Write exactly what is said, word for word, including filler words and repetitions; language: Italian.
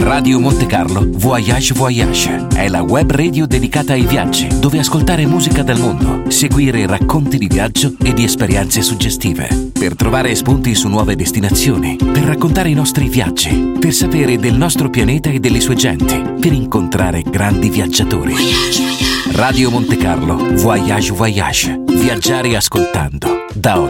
Radio Monte Carlo Voyage Voyage è la web radio dedicata ai viaggi, dove ascoltare musica del mondo, seguire racconti di viaggio e di esperienze suggestive, per trovare spunti su nuove destinazioni, per raccontare i nostri viaggi, per sapere del nostro pianeta e delle sue genti, per incontrare grandi viaggiatori. Radio Monte Carlo Voyage Voyage. Viaggiare ascoltando. Da oggi